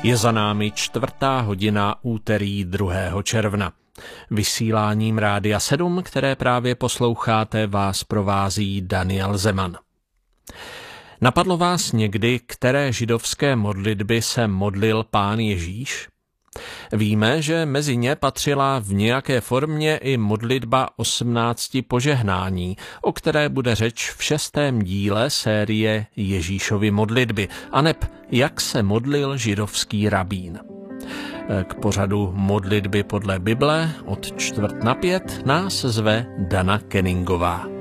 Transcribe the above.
Je za námi 4:00 úterý 2. června. Vysíláním Rádia 7, které právě posloucháte, vás provází Daniel Zeman. Napadlo vás někdy, které židovské modlitby se modlil Pán Ježíš? Víme, že mezi ně patřila v nějaké formě i modlitba 18 požehnání, o které bude řeč v 6. díle série Ježíšovy modlitby, aneb jak se modlil židovský rabín. K pořadu modlitby podle Bible od 4:45 nás zve Dana Kenningová.